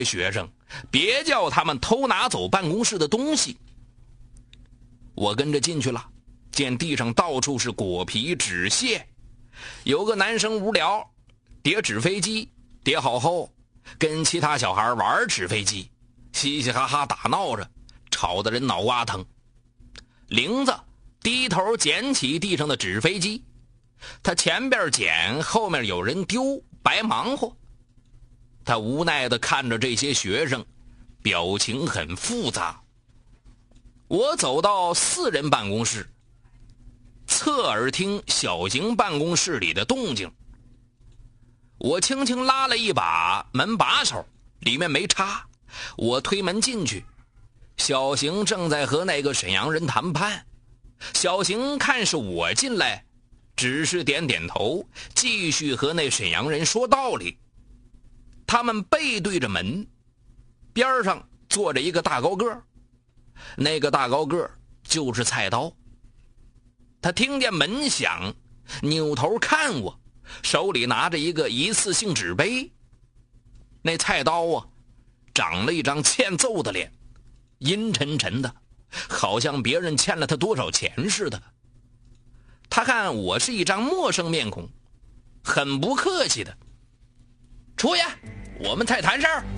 学生，别叫他们偷拿走办公室的东西。我跟着进去了，见地上到处是果皮纸屑，有个男生无聊叠纸飞机，叠好后跟其他小孩玩纸飞机，嘻嘻哈哈打闹着，吵得人脑瓜疼。玲子低头捡起地上的纸飞机，他前边捡，后面有人丢，白忙活。他无奈地看着这些学生，表情很复杂。我走到4人办公室，侧耳听小型办公室里的动静。我轻轻拉了一把门把手，里面没插。我推门进去，小邢正在和那个沈阳人谈判。小邢看是我进来，只是点点头，继续和那沈阳人说道理。他们背对着门，边上坐着一个大高个，那个大高个就是菜刀。他听见门响，扭头看我，手里拿着一个一次性纸杯。那菜刀啊，长了一张欠揍的脸，阴沉沉的，好像别人欠了他多少钱似的。他看我是一张陌生面孔，很不客气的：“出去，我们再谈事儿。”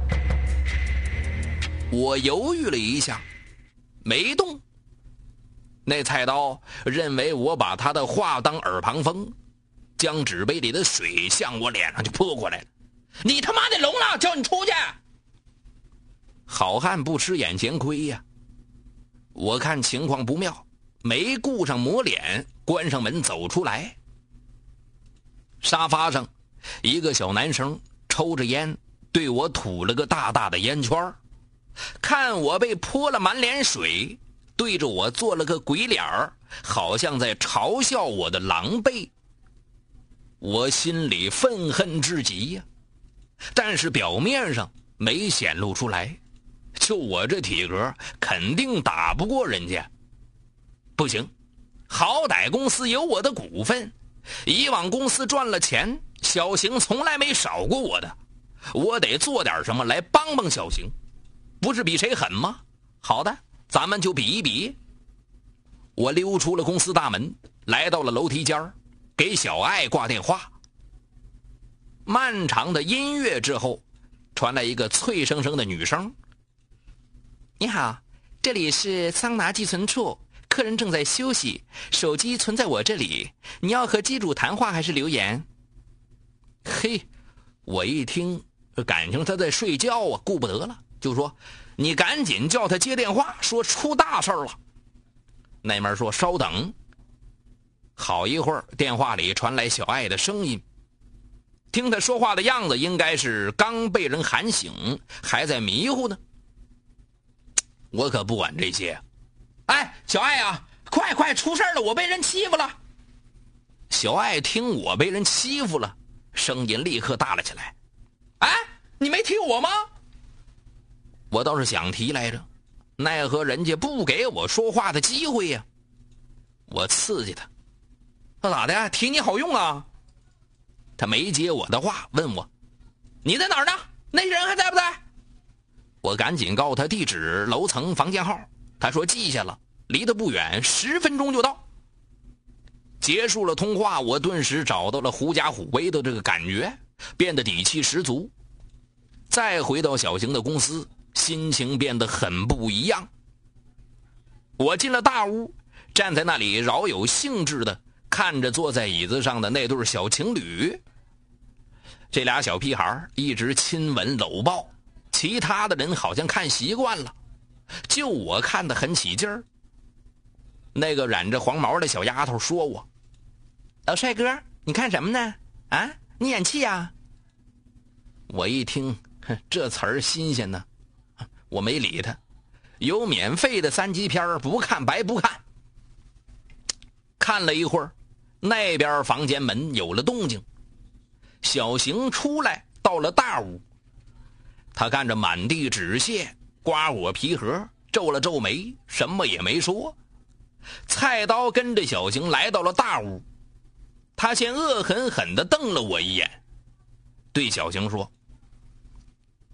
我犹豫了一下，没动。那菜刀认为我把他的话当耳旁风，将纸杯里的水向我脸上就泼过来了。“你他妈的聋了，叫你出去！”好汉不吃眼前亏呀。我看情况不妙，没顾上抹脸，关上门走出来。沙发上一个小男生抽着烟，对我吐了个大大的烟圈，看我被泼了满脸水，对着我做了个鬼脸儿，好像在嘲笑我的狼狈。我心里愤恨至极呀，但是表面上没显露出来。就我这体格，肯定打不过人家。不行，好歹公司有我的股份，以往公司赚了钱，小邢从来没少过我的，我得做点什么来帮帮小邢，不是比谁狠吗？好的，咱们就比一比。我溜出了公司大门，来到了楼梯间，给小爱挂电话。漫长的音乐之后，传来一个脆生生的女声：“你好，这里是桑拿寄存处，客人正在休息，手机存在我这里，你要和机主谈话还是留言？”嘿，我一听感情他在睡觉啊，顾不得了，就说：“你赶紧叫他接电话，说出大事了。”那边说：“稍等。”好一会儿，电话里传来小爱的声音，听他说话的样子，应该是刚被人喊醒，还在迷糊呢。我可不管这些。“哎，小爱啊，快出事了，我被人欺负了。”小爱听我被人欺负了，声音立刻大了起来：“哎，你没提我吗？”我倒是想提来着，奈何人家不给我说话的机会呀。我刺激他：“那咋的？提你好用啊？”他没接我的话，问我：“你在哪儿呢？那人还在不在？”我赶紧告诉他地址、楼层、房间号。他说记下了，离得不远，10分钟就到。结束了通话，我顿时找到了狐假虎威的这个感觉，变得底气十足。再回到小邢的公司，心情变得很不一样。我进了大屋，站在那里饶有兴致的看着坐在椅子上的那对小情侣。这俩小屁孩一直亲吻搂抱，其他的人好像看习惯了，就我看得很起劲儿。那个染着黄毛的小丫头说我：“老帅哥，你看什么呢？啊，你演戏呀？”我一听这词儿新鲜呢，我没理他。有免费的3级片，不看白不看。看了一会儿，那边房间门有了动静，小邢出来到了大屋。他看着满地纸屑，瓜果皮盒，皱了皱眉，什么也没说。菜刀跟着小邢来到了大屋，他先恶狠狠地瞪了我一眼，对小邢说：“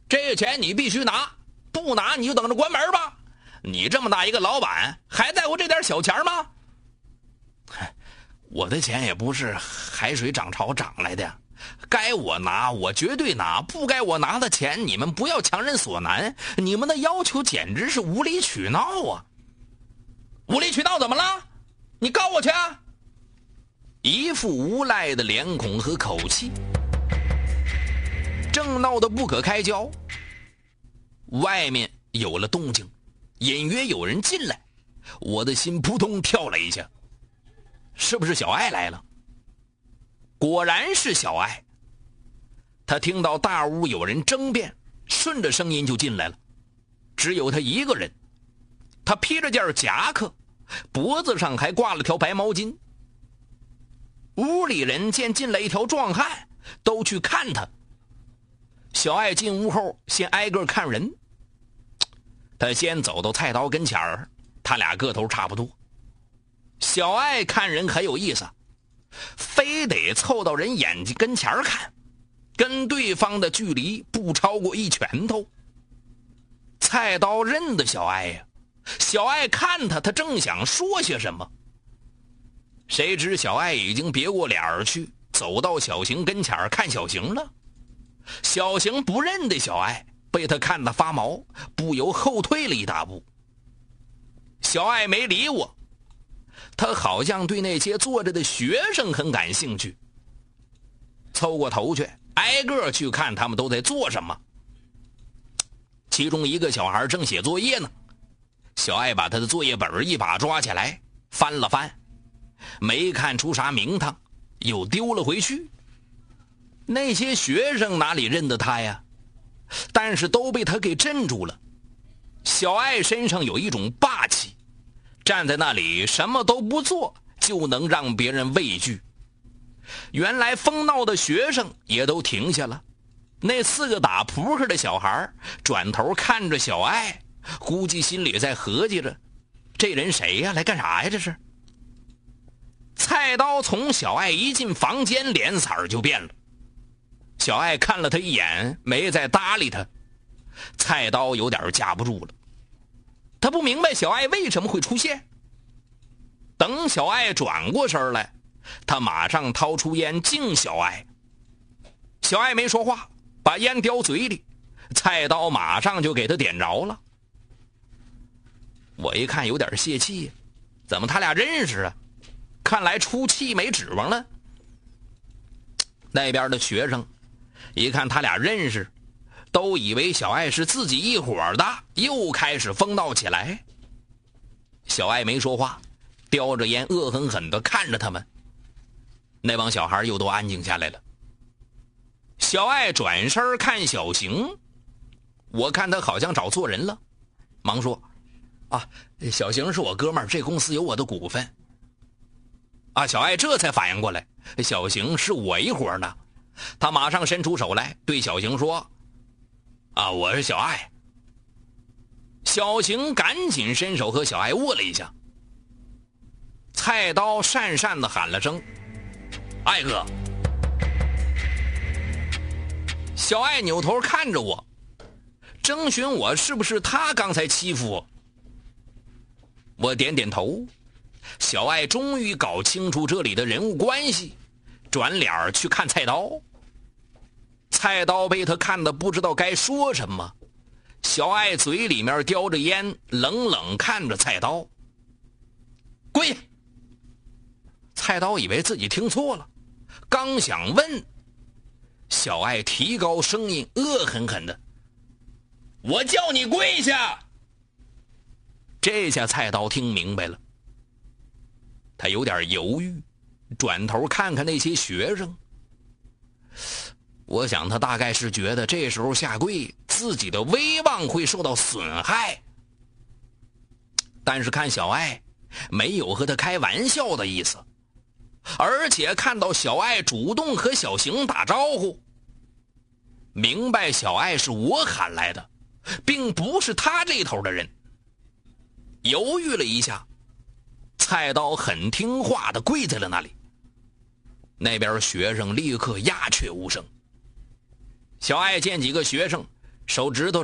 这个钱你必须拿，不拿你就等着关门吧。你这么大一个老板，还在乎这点小钱吗？我的钱也不是海水涨潮涨来的，该我拿我绝对拿，不该我拿的钱你们不要强人所难，你们的要求简直是无理取闹啊！无理取闹怎么了？你告我去啊！一副无赖的脸孔和口气。正闹得不可开交，外面有了动静，隐约有人进来，我的心扑通跳了一下，是不是小艾来了？果然是小艾。他听到大屋有人争辩，顺着声音就进来了。只有他一个人，他披着件夹克，脖子上还挂了条白毛巾。屋里人见进来一条壮汉，都去看他。小艾进屋后先挨个看人，他先走到菜刀跟前儿，他俩个头差不多。小艾看人很有意思，非得凑到人眼睛跟前看，跟对方的距离不超过一拳头。菜刀认得小艾呀，小艾看他正想说些什么，谁知小艾已经别过脸儿去，走到小邢跟前儿看小邢了。小邢不认得小艾，被他看得发毛，不由后退了一大步。小艾没理我，他好像对那些坐着的学生很感兴趣，凑过头去挨个去看他们都在做什么。其中一个小孩正写作业呢，小艾把他的作业本一把抓起来翻了翻，没看出啥名堂，又丢了回去。那些学生哪里认得他呀？但是都被他给镇住了。小艾身上有一种霸气，站在那里什么都不做，就能让别人畏惧。原来疯闹的学生也都停下了，那4个打扑克的小孩转头看着小艾，估计心里在合计着，这人谁呀？来干啥呀？这是。菜刀从小艾一进房间脸色就变了。小艾看了他一眼，没再搭理他。菜刀有点架不住了，他不明白小艾为什么会出现。等小艾转过身来，他马上掏出烟敬小艾。小艾没说话，把烟叼嘴里，菜刀马上就给他点着了。我一看有点泄气，怎么他俩认识啊？看来出气没指望了。那边的学生一看他俩认识，都以为小艾是自己一伙的，又开始疯闹起来。小艾没说话，叼着烟恶狠狠地看着他们。那帮小孩又都安静下来了。小艾转身看小邢，我看他好像找错人了，忙说：啊，小邢是我哥们儿，这公司有我的股份。啊，小艾这才反应过来，小邢是我一伙的。他马上伸出手来，对小邢说：啊，我是小艾。小邢赶紧伸手和小艾握了一下。菜刀讪讪地喊了声：艾哥。小艾扭头看着我，征询我是不是他刚才欺负我。我点点头。小艾终于搞清楚这里的人物关系，转脸去看菜刀。菜刀被他看得不知道该说什么，小艾嘴里面叼着烟，冷冷看着菜刀。跪下！菜刀以为自己听错了，刚想问，小艾提高声音，恶狠狠的：我叫你跪下！这下菜刀听明白了，他有点犹豫，转头看看那些学生。我想他大概是觉得这时候下跪，自己的威望会受到损害。但是看小艾没有和他开玩笑的意思，而且看到小艾主动和小邢打招呼，明白小艾是我喊来的，并不是他这头的人。犹豫了一下，菜刀很听话的跪在了那里。那边学生立刻鸦雀无声。小艾见几个学生手指头